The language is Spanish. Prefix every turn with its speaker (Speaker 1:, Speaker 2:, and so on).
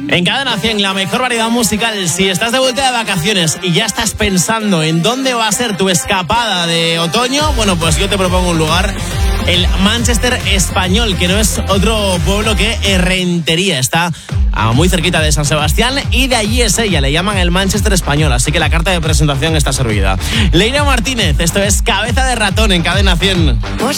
Speaker 1: En Cadena 100, la mejor variedad musical. Si estás de vuelta de vacaciones y ya estás pensando en dónde va a ser tu escapada de otoño, bueno, pues yo te propongo un lugar, el Manchester Español, que no es otro pueblo que Errentería. Está muy cerquita de San Sebastián y de allí es ella, le llaman el Manchester Español, así que la carta de presentación está servida. Leire Martínez, esto es Cabeza de Ratón en Cadena 100.
Speaker 2: Pues